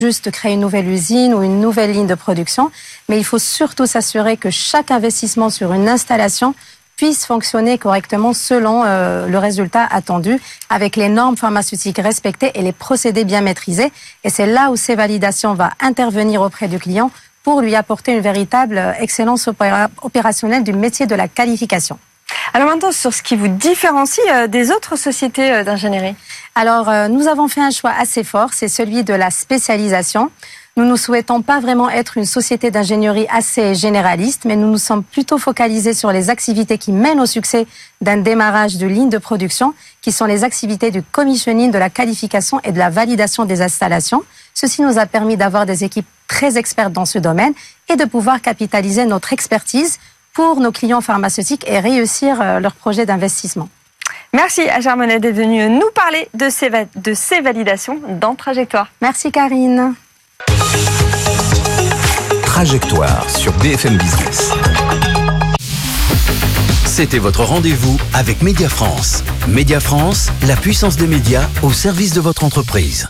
juste créer une nouvelle usine ou une nouvelle ligne de production, mais il faut surtout s'assurer que chaque investissement sur une installation puisse fonctionner correctement selon le résultat attendu, avec les normes pharmaceutiques respectées et les procédés bien maîtrisés. Et c'est là où ces validations vont intervenir auprès du client pour lui apporter une véritable excellence opérationnelle du métier de la qualification. Alors maintenant, sur ce qui vous différencie des autres sociétés d'ingénierie. Alors, nous avons fait un choix assez fort, c'est celui de la spécialisation. Nous ne souhaitons pas vraiment être une société d'ingénierie assez généraliste, mais nous nous sommes plutôt focalisés sur les activités qui mènent au succès d'un démarrage de ligne de production, qui sont les activités du commissioning, de la qualification et de la validation des installations. Ceci nous a permis d'avoir des équipes très expertes dans ce domaine et de pouvoir capitaliser notre expertise pour nos clients pharmaceutiques et réussir leurs projets d'investissement. Merci Hajar Monet d'être venue nous parler de ces validations dans Trajectoire. Merci Karine. Trajectoire sur BFM Business. C'était votre rendez-vous avec Média France. Média France, la puissance des médias au service de votre entreprise.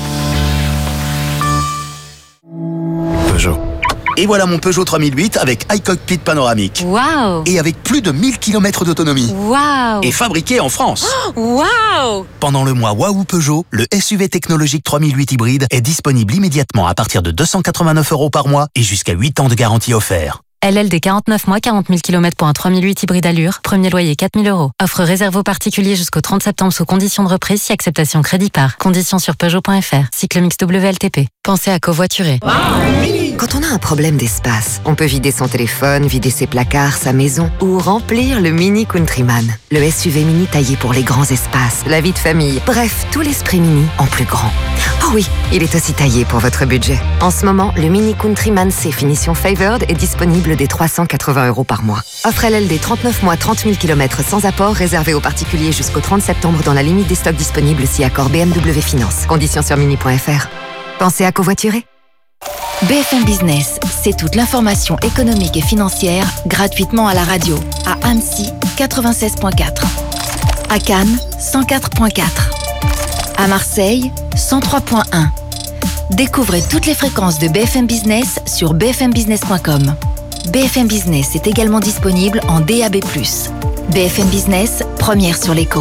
Peugeot. Et voilà mon Peugeot 3008 avec iCockpit panoramique. Waouh! Et avec plus de 1000 km d'autonomie. Waouh! Et fabriqué en France. Waouh! Pendant le mois Waouh Peugeot, le SUV technologique 3008 hybride est disponible immédiatement à partir de 289 € par mois et jusqu'à 8 ans de garantie offert. LLD 49 mois, 40 000 km pour un 3008 hybride allure. Premier loyer 4 000 €. Offre réservée aux particuliers jusqu'au 30 septembre sous conditions de reprise si acceptation crédit par. Conditions sur Peugeot.fr. Cycle mix WLTP. Pensez à covoiturer. Quand on a un problème d'espace, on peut vider son téléphone, vider ses placards, sa maison ou remplir le Mini Countryman. Le SUV mini taillé pour les grands espaces, la vie de famille, bref, tout l'esprit mini en plus grand. Oh oui, il est aussi taillé pour votre budget. En ce moment, le Mini Countryman C finition Favored est disponible dès 380 € par mois. Offre LLD 39 mois, 30 000 km sans apport, réservé aux particuliers jusqu'au 30 septembre dans la limite des stocks disponibles si accord BMW Finance. Conditions sur mini.fr. Pensez à covoiturer. BFM Business, c'est toute l'information économique et financière gratuitement à la radio. À Annecy, 96.4. À Cannes, 104.4. À Marseille, 103.1. Découvrez toutes les fréquences de BFM Business sur bfmbusiness.com. BFM Business est également disponible en DAB+. BFM Business, première sur l'écho.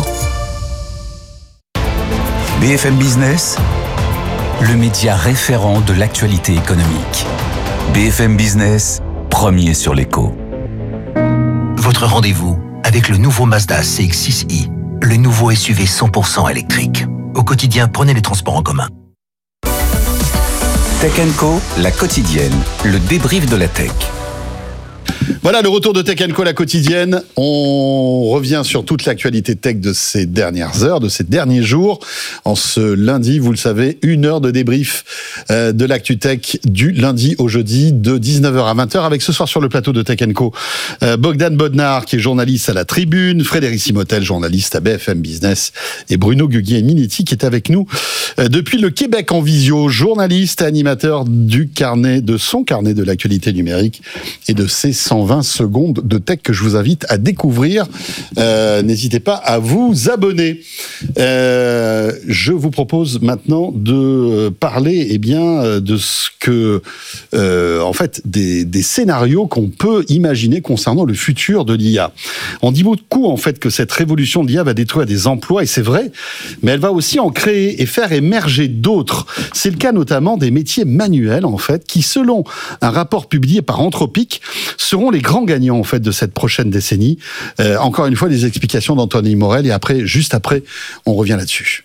BFM Business, le média référent de l'actualité économique. BFM Business, premier sur l'écho. Votre rendez-vous avec le nouveau Mazda CX-6i, le nouveau SUV 100% électrique. Au quotidien, prenez les transports en commun. Tech & Co, la quotidienne, le débrief de la tech. Voilà le retour de Tech & Co, la quotidienne. On revient sur toute l'actualité tech de ces dernières heures, de ces derniers jours. En ce lundi, vous le savez, 1 heure de débrief de l'actu tech du lundi au jeudi de 19h à 20h avec ce soir sur le plateau de Tech & Co Bogdan Bodnar qui est journaliste à La Tribune, Frédéric Simotel, journaliste à BFM Business et Bruno Guglielminetti qui est avec nous depuis le Québec en visio, journaliste et animateur de son carnet de l'actualité numérique et de ses 120 secondes de tech que je vous invite à découvrir. N'hésitez pas à vous abonner. Je vous propose maintenant de parler de ce que en fait des scénarios qu'on peut imaginer concernant le futur de l'IA. On dit beaucoup en fait que cette révolution de l'IA va détruire des emplois et c'est vrai, mais elle va aussi en créer et faire émerger d'autres. C'est le cas notamment des métiers manuels en fait qui selon un rapport publié par Anthropic seront les grands gagnants en fait de cette prochaine décennie. Encore une fois, les explications d'Anthony Morel et juste après, on revient là-dessus.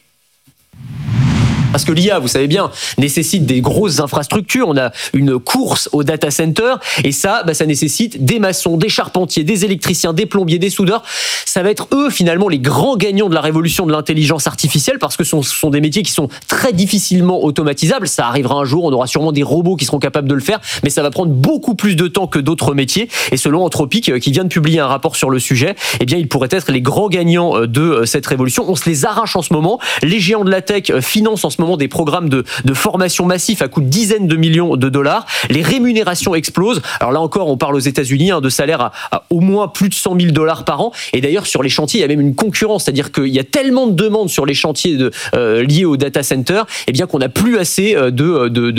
Parce que l'IA, vous savez bien, nécessite des grosses infrastructures. On a une course au data center et ça nécessite des maçons, des charpentiers, des électriciens, des plombiers, des soudeurs. Ça va être eux finalement les grands gagnants de la révolution de l'intelligence artificielle parce que ce sont des métiers qui sont très difficilement automatisables. Ça arrivera un jour, on aura sûrement des robots qui seront capables de le faire, mais ça va prendre beaucoup plus de temps que d'autres métiers. Et selon Anthropic, qui vient de publier un rapport sur le sujet, ils pourraient être les grands gagnants de cette révolution. On se les arrache en ce moment. Les géants de la tech financent en ce moment des programmes de formation massifs à coût de dizaines de millions de dollars. Les rémunérations explosent. Alors là encore, on parle aux États-Unis de salaires à au moins plus de 100 000 $ par an. Et d'ailleurs, sur les chantiers, il y a même une concurrence. C'est-à-dire qu'il y a tellement de demandes sur les chantiers liés au data center, qu'on n'a plus assez de